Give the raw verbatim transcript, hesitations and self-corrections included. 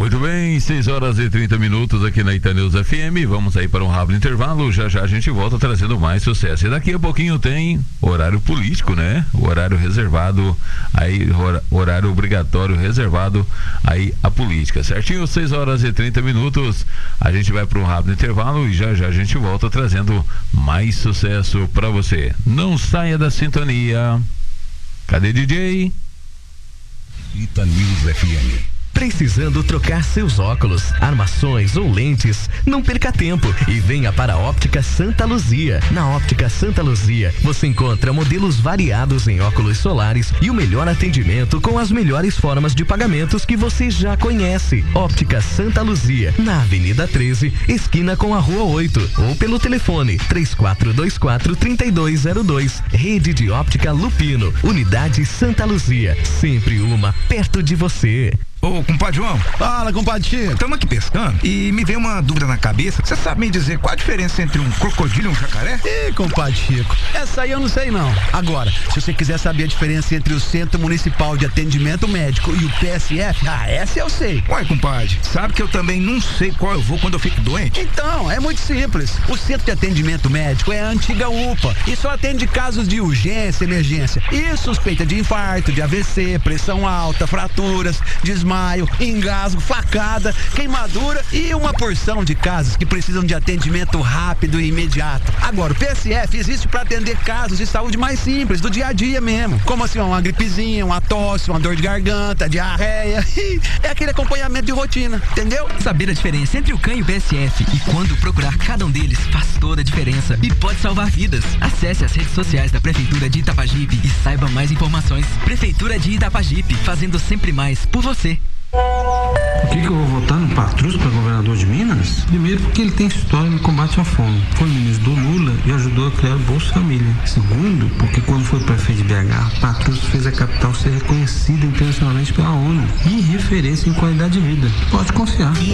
Muito bem, seis horas e trinta minutos aqui na Itanews F M. Vamos aí para um rápido intervalo. Já já a gente volta trazendo mais sucesso. E daqui a pouquinho tem horário político, né? O horário reservado, aí horário obrigatório reservado aí a política. Certinho, seis horas e trinta minutos. A gente vai para um rápido intervalo e já já a gente volta trazendo mais sucesso para você. Não saia da sintonia. Cadê D J? Itanews F M. Precisando trocar seus óculos, armações ou lentes? Não perca tempo e venha para a Óptica Santa Luzia. Na Óptica Santa Luzia, você encontra modelos variados em óculos solares e o melhor atendimento com as melhores formas de pagamentos que você já conhece. Óptica Santa Luzia, na Avenida treze, esquina com a Rua oito, ou pelo telefone três quatro dois quatro, três dois zero dois. Rede de Óptica Lupino, Unidade Santa Luzia, sempre uma perto de você. Ô, compadre João. Fala, compadre Chico. Estamos aqui pescando e me veio uma dúvida na cabeça. Você sabe me dizer qual a diferença entre um crocodilo e um jacaré? Ih, compadre Chico, essa aí eu não sei não. Agora, se você quiser saber a diferença entre o Centro Municipal de Atendimento Médico e o P S F, ah, essa eu sei. Ué, compadre, sabe que eu também não sei qual eu vou quando eu fico doente? Então, é muito simples. O Centro de Atendimento Médico é a antiga U P A e só atende casos de urgência, emergência e suspeita de infarto, de A V C, pressão alta, fraturas, desmaio, engasgo, facada, queimadura e uma porção de casos que precisam de atendimento rápido e imediato. Agora, o P S F existe para atender casos de saúde mais simples, do dia a dia mesmo. Como assim, uma gripezinha, uma tosse, uma dor de garganta, diarreia. É aquele acompanhamento de rotina, entendeu? Saber a diferença entre o C A N e o P S F e quando procurar cada um deles faz toda a diferença e pode salvar vidas. Acesse as redes sociais da Prefeitura de Itapajipe e saiba mais informações. Prefeitura de Itapajipe, fazendo sempre mais por você. Por que, que eu vou votar no Patrus para governador de Minas? Primeiro, porque ele tem história no combate à fome. Foi ministro do Lula e ajudou a criar o Bolsa Família. Segundo, porque quando foi prefeito de B H, Patrus fez a capital ser reconhecida internacionalmente pela ONU e referência em qualidade de vida. Pode confiar.